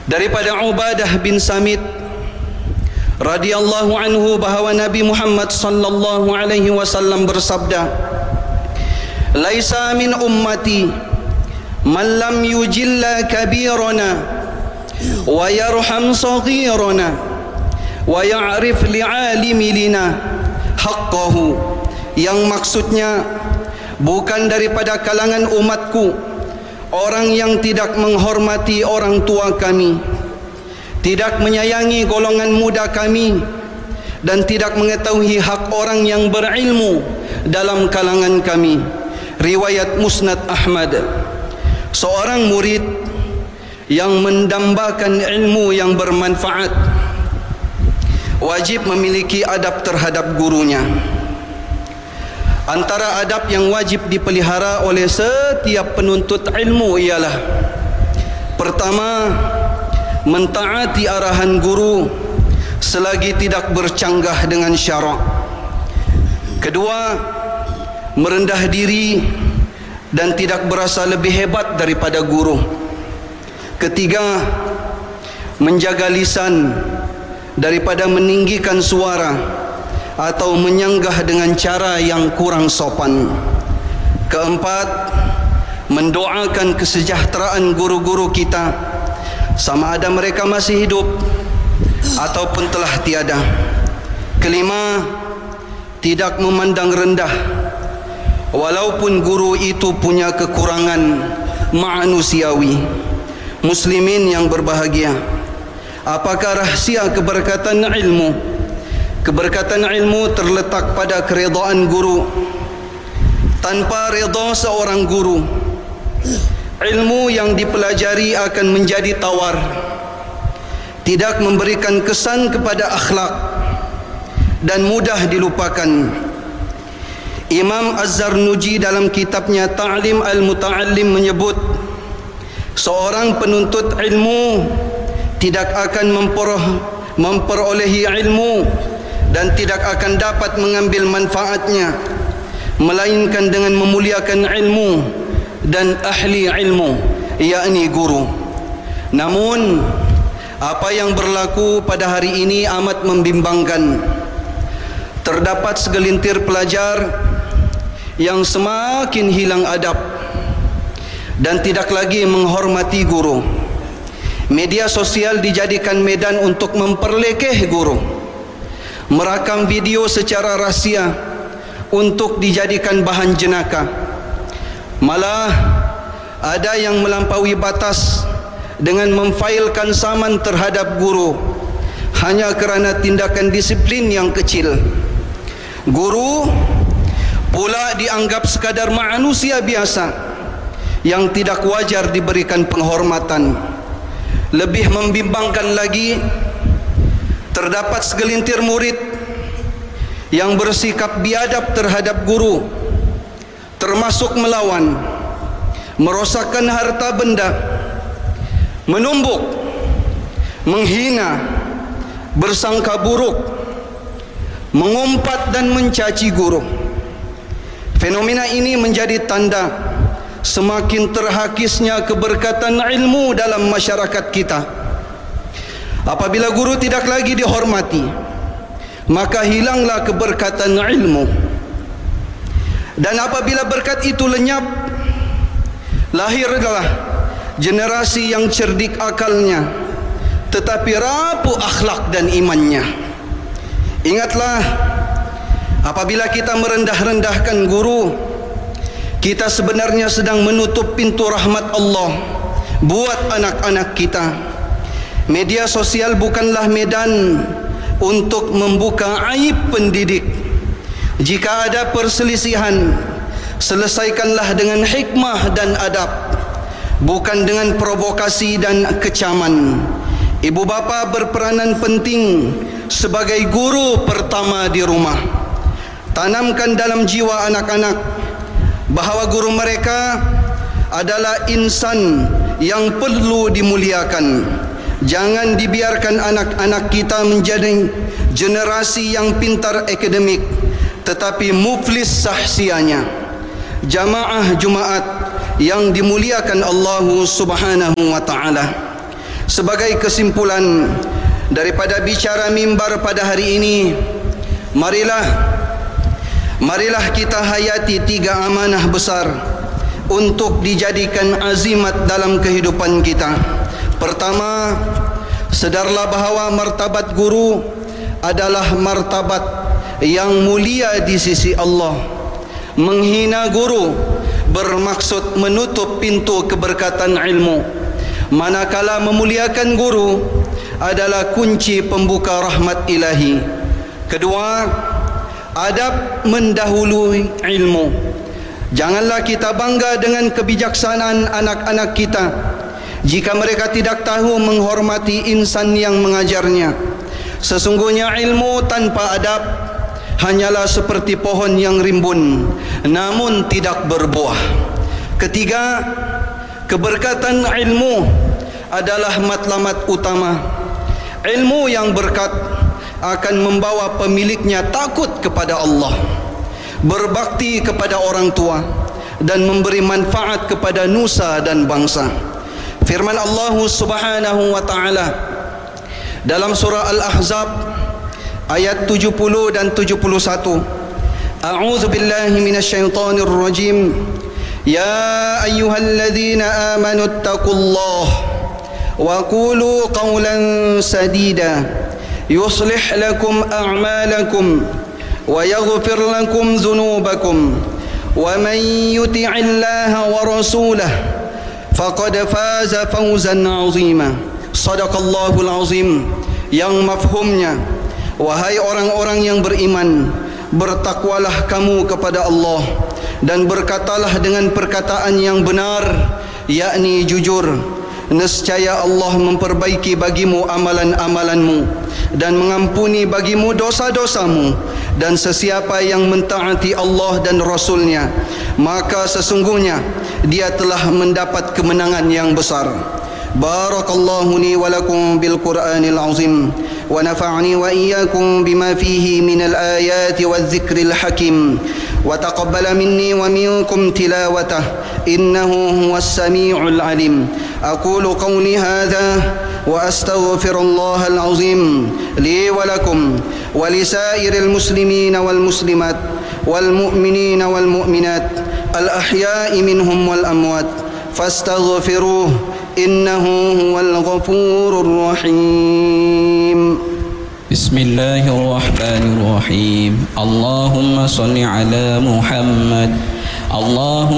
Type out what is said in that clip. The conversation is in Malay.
daripada Ubadah bin Samit radhiyallahu anhu bahawa Nabi Muhammad sallallahu alaihi wasallam bersabda, "Laisa min ummati man lam yujilla kabirana wa yarham saghirana wa ya'rif li'alimi lina haqqahu." Yang maksudnya, bukan daripada kalangan umatku orang yang tidak menghormati orang tua kami, tidak menyayangi golongan muda kami, dan tidak mengetahui hak orang yang berilmu dalam kalangan kami. Riwayat Musnad Ahmad. Seorang murid yang mendambakan ilmu yang bermanfaat wajib memiliki adab terhadap gurunya. Antara adab yang wajib dipelihara oleh setiap penuntut ilmu ialah: pertama, mentaati arahan guru selagi tidak bercanggah dengan syarak. Kedua, merendah diri dan tidak berasa lebih hebat daripada guru. Ketiga, menjaga lisan daripada meninggikan suara atau menyanggah dengan cara yang kurang sopan. Keempat, mendoakan kesejahteraan guru-guru kita, sama ada mereka masih hidup ataupun telah tiada. Kelima, tidak memandang rendah walaupun guru itu punya kekurangan manusiawi. Muslimin yang berbahagia, apakah rahsia keberkatan ilmu? Keberkatan ilmu terletak pada keredaan guru. Tanpa redha seorang guru, ilmu yang dipelajari akan menjadi tawar, tidak memberikan kesan kepada akhlak, dan mudah dilupakan. Imam Az-Zarnuji dalam kitabnya Ta'lim Al-Muta'allim menyebut, seorang penuntut ilmu tidak akan memperolehi ilmu dan tidak akan dapat mengambil manfaatnya melainkan dengan memuliakan ilmu dan ahli ilmu, yakni guru. Namun apa yang berlaku pada hari ini amat membimbangkan. Terdapat segelintir pelajar yang semakin hilang adab dan tidak lagi menghormati guru. Media sosial dijadikan medan untuk memperlekeh guru, merakam video secara rahsia untuk dijadikan bahan jenaka. Malah ada yang melampaui batas dengan memfailkan saman terhadap guru hanya kerana tindakan disiplin yang kecil. Guru pula dianggap sekadar manusia biasa yang tidak wajar diberikan penghormatan. Lebih membimbangkan lagi, terdapat segelintir murid yang bersikap biadab terhadap guru, termasuk melawan, merosakkan harta benda, menumbuk, menghina, bersangka buruk, mengumpat dan mencaci guru. Fenomena ini menjadi tanda semakin terhakisnya keberkatan ilmu dalam masyarakat kita. Apabila guru tidak lagi dihormati, maka hilanglah keberkatan ilmu. Dan apabila berkat itu lenyap, lahirlah generasi yang cerdik akalnya tetapi rapuh akhlak dan imannya. Ingatlah, apabila kita merendah-rendahkan guru, kita sebenarnya sedang menutup pintu rahmat Allah buat anak-anak kita. Media sosial bukanlah medan untuk membuka aib pendidik. Jika ada perselisihan, selesaikanlah dengan hikmah dan adab, bukan dengan provokasi dan kecaman. Ibu bapa berperanan penting sebagai guru pertama di rumah. Tanamkan dalam jiwa anak-anak bahawa guru mereka adalah insan yang perlu dimuliakan. Jangan dibiarkan anak-anak kita menjadi generasi yang pintar akademik tetapi muflis sahsianya. Jamaah Jumaat yang dimuliakan Allah Subhanahu wa taala, sebagai kesimpulan daripada bicara mimbar pada hari ini, marilah kita hayati 3 amanah besar untuk dijadikan azimat dalam kehidupan kita. Pertama, sedarlah bahawa martabat guru adalah martabat yang mulia di sisi Allah. Menghina guru bermaksud menutup pintu keberkatan ilmu, manakala memuliakan guru adalah kunci pembuka rahmat ilahi. Kedua, adab mendahului ilmu. Janganlah kita bangga dengan kebijaksanaan anak-anak kita jika mereka tidak tahu menghormati insan yang mengajarnya. Sesungguhnya ilmu tanpa adab hanyalah seperti pohon yang rimbun namun tidak berbuah. Ketiga, keberkatan ilmu adalah matlamat utama. Ilmu yang berkat akan membawa pemiliknya takut kepada Allah, berbakti kepada orang tua, dan memberi manfaat kepada nusa dan bangsa. Firman Allah Subhanahu wa taala dalam surah Al-Ahzab ayat 70 dan 71. A'udzu billahi minasyaitonir rajim. Ya ayyuhalladzina amanu taqullaha wa qulu qawlan sadida yuslih lakum a'malakum wa yaghfir lakum dhunubakum wa man yuti'illaha wa rasulahu faqad faza fawzan 'azima. Shadaqallahul azim. Yang mafhumnya, wahai orang-orang yang beriman, bertakwalah kamu kepada Allah dan berkatalah dengan perkataan yang benar, yakni jujur. Nescaya Allah memperbaiki bagimu amalan-amalanmu dan mengampuni bagimu dosa-dosamu. Dan sesiapa yang mentaati Allah dan Rasulnya, maka sesungguhnya dia telah mendapat kemenangan yang besar. Barakallahu li wa lakum bil Qur'anil azim wa nafa'ani wa iyyakum bima fihi minal ayati waz zikril hakim wa taqabbala minni wa minkum tilawatah innahu huwas sami'ul alim. أقول قولي هذا وأستغفر الله العظيم لي ولكم ولسائر المسلمين والمسلمات والمؤمنين والمؤمنات الأحياء منهم والأموات فاستغفروه إنه هو الغفور الرحيم. بسم الله الرحمن الرحيم. اللهم صل على محمد. اللهم